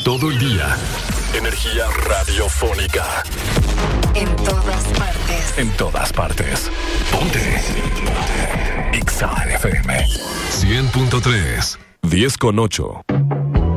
Todo el día. Energía radiofónica. En todas partes. En todas partes. Ponte. Exa FM 100.3. 10.8.